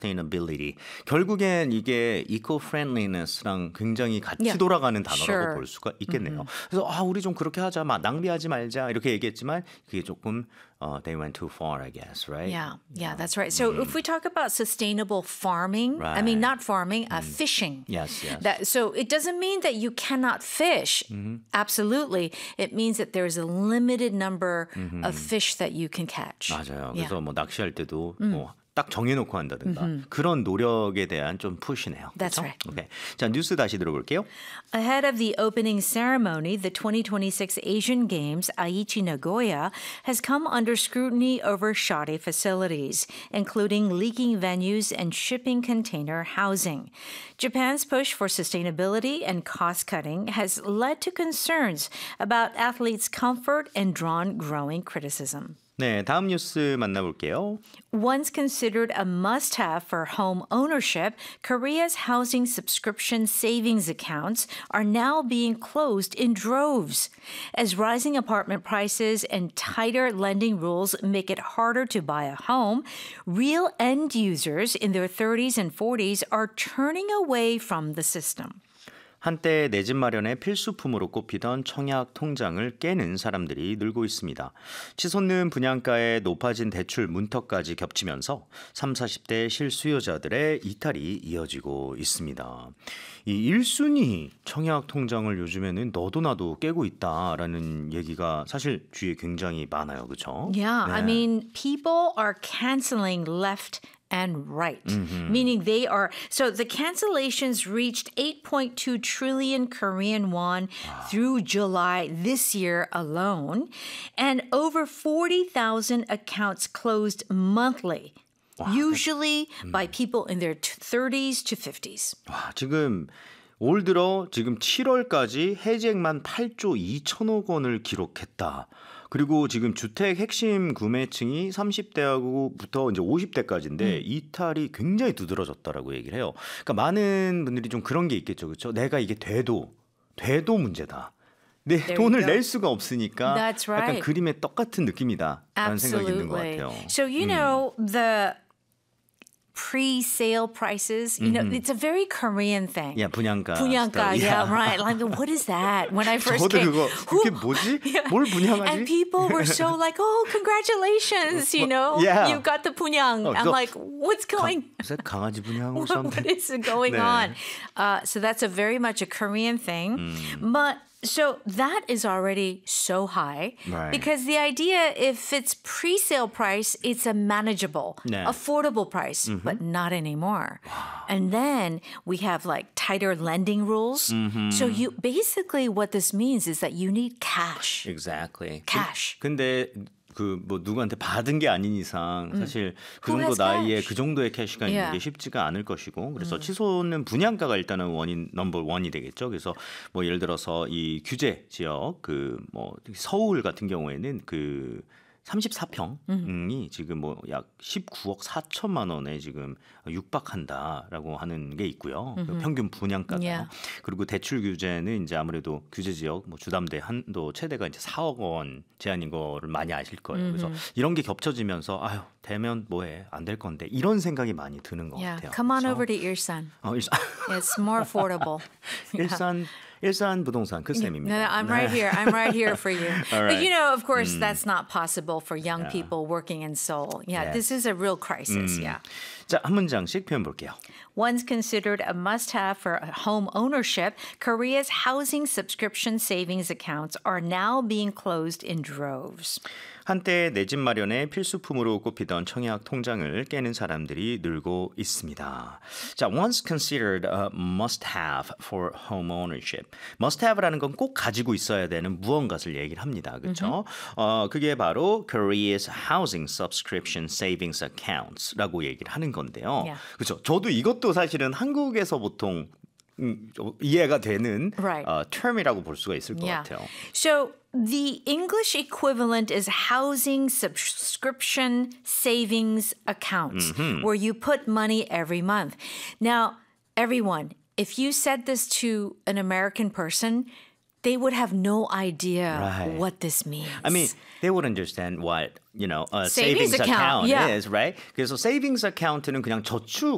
sustainability. 결국엔 이게 eco-friendliness랑 굉장히 같이 Yeah. 돌아가는 단어라고 Sure. 볼 수가 있겠네요. 그래서 우리 좀 그렇게 하자, 낭비하지 말자 이렇게 얘기했지만 그게 조금 they went too far, I guess, right? Yeah, that's right. So if we talk about sustainable farming, I mean, not farming, fishing. Yes. So it doesn't mean that you cannot fish. Absolutely. It means that there's a limited number of fish that you can catch. 맞아요. Yeah. 그래서 뭐 낚시할 때도 딱 정해놓고 한다든가 그런 노력에 대한 좀 푸시네요. That's 그렇죠? right. 오케이. 자, 뉴스 다시 들어볼게요. Ahead of the opening ceremony, the 2026 Asian Games, Aichi Nagoya, has come under scrutiny over shoddy facilities, including leaking venues and shipping container housing. Japan's push for sustainability and cost cutting has led to concerns about athletes' comfort and drawn growing criticism. 네, 다음 뉴스 만나볼게요. Once considered a must-have for home ownership, Korea's housing subscription savings accounts are now being closed in droves. As rising apartment prices and tighter lending rules make it harder to buy a home, real end users in their 30s and 40s are turning away from the system. 한때 내 집 마련의 필수품으로 꼽히던 청약 통장을 깨는 사람들이 늘고 있습니다. 치솟는 분양가에 높아진 대출 문턱까지 겹치면서 30, 40대 실수요자들의 이탈이 이어지고 있습니다. 이 1순위 청약 통장을 요즘에는 너도 나도 깨고 있다라는 얘기가 사실 주위에 굉장히 많아요. 그렇죠? Yeah, I mean, people are canceling left and right, meaning they are. So the cancellations reached 8.2 trillion Korean won through July this year alone, and over 40,000 accounts closed monthly, usually by people in their 30s to 50s. 와, 지금 올 들어 지금 7월까지 해액만 8조 2천억 원을 기록했다. 그리고 지금 주택 핵심 구매층이 30대하고부터 이제 50대까지인데 이탈이 굉장히 두드러졌다라고 얘기를 해요. 그러니까 많은 분들이 좀 그런 게 있겠죠. 그렇죠? 내가 이게 돼도 문제다. 내 There 돈을 you go. 낼 수가 없으니까 That's 약간 right. 그림의 떡 같은 느낌이다라는 생각이 있는 것 같아요. So, you know, the pre-sale prices, you know, it's a very Korean thing. 야, 분양가. 분양가, 스타일. yeah, right. Like, what is that? When I first 저도 came, 그거 그게 뭐지? 뭘 분양하지? and people were so like, oh, congratulations, you know, Yeah. you got the punyang. I'm so- like, what's going is that 강아지 분양 or what something? is going 네. on? So that's a very much a Korean thing. But so that is already so high Right. because the idea, if it's pre-sale price, it's a manageable, 네. affordable price, but not anymore. And then we have like tighter lending rules. So you basically what this means is that you need cash. Exactly. Cash. 근데 그 뭐 누구한테 받은 게 아닌 이상 사실 그 Who 정도 has 나이에 cash? 그 정도의 캐시가 있는 Yeah. 게 쉽지가 않을 것이고 그래서 치솟는 분양가가 일단은 원인 넘버 원이 되겠죠. 그래서 뭐 예를 들어서 이 규제 지역 그 뭐 서울 같은 경우에는 그 34평이 지금 뭐 약 19억 4천만 원에 지금 육박한다라고 하는 게 있고요. 그 평균 분양가가. Yeah. 그리고 대출 규제는 이제 아무래도 규제 지역 뭐 주담대 한도 최대가 이제 4억 원 제한인 거를 많이 아실 거예요. 그래서 이런 게 겹쳐지면서 아유, 되면 뭐해? 안 될 건데. 이런 생각이 많이 드는 것 Yeah, 같아요. come on 그래서, over to Ilsan. 일산 It's more affordable. 일산 부동산 그 쌤입니다. No, I'm right here. I'm right here for you. All But right. you know, of course, that's not possible for young people working in Seoul. Yeah, Yes. this is a real crisis. Yeah. 자, 한 문장씩 표현 볼게요. Once considered a must-have for home ownership, Korea's housing subscription savings accounts are now being closed in droves. 한때 내 집 마련의 필수품으로 꼽히던 청약 통장을 깨는 사람들이 늘고 있습니다. 자, once considered a must-have for home ownership. must-have라는 건 꼭 가지고 있어야 되는 무언가를 얘기를 합니다. 그렇죠? 그게 바로 Korea's housing subscription savings accounts라고 얘기를 하는 건데요. Yeah. 그렇죠? 저도 이것도 사실은 한국에서 보통 이해가 되는 Right. term이라고 볼 수가 있을 것 Yeah. 같아요. So the English equivalent is housing subscription savings accounts, where you put money every month. Now, everyone, if you said this to an American person, they would have no idea Right. what this means. I mean, they would understand what, a Savings savings account, account yeah. is, right? 그래서 savings account는 그냥 저축